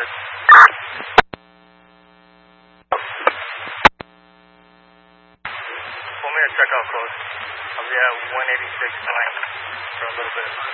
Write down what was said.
Want me to check out close? I'll be at 186.9 for a little bit.